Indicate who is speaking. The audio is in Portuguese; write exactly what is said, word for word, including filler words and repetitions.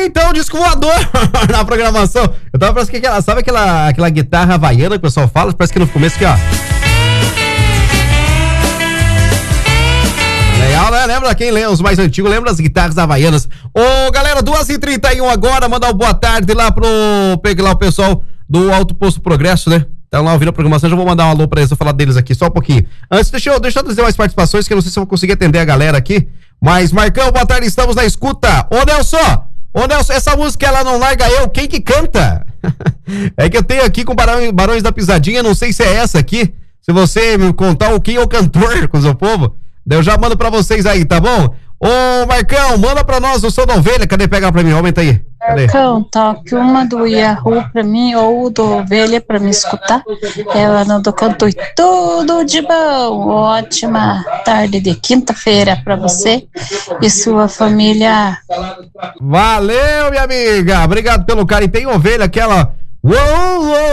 Speaker 1: então, disco voador na programação. Eu tava parece que aquela, sabe aquela, aquela guitarra havaiana que o pessoal fala? Parece que no começo aqui, ó. Legal, né? Lembra quem lê os mais antigos? Lembra das guitarras havaianas? Ô, galera, duas e trinta e um agora, mandar um boa tarde lá pro, pegar lá o pessoal do Alto Posto Progresso, né? Estão lá ouvindo a programação, já vou mandar um alô pra eles, vou falar deles aqui, só um pouquinho. Antes, deixa eu, deixa eu dizer mais participações, que eu não sei se eu vou conseguir atender a galera aqui, mas, Marcão, boa tarde, estamos na escuta. Ô, Nelson, ô, Nelson, essa música, ela não larga eu, quem que canta? É que eu tenho aqui com Barões, Barões da Pisadinha, não sei se é essa aqui, se você me contar o quem é o cantor com o seu povo, eu já mando pra vocês aí, tá bom? Ô, Marcão, manda pra nós o som da ovelha, cadê? Pega pra mim, aumenta aí. Cadê?
Speaker 2: Marcão, toque uma do Yahoo pra mim, ou do Ovelha pra me escutar. Ela não do canto e tudo de bom. Ótima tarde de quinta-feira pra você e sua família.
Speaker 1: Valeu, minha amiga. Obrigado pelo carinho. Tem ovelha, aquela... Uou, uou.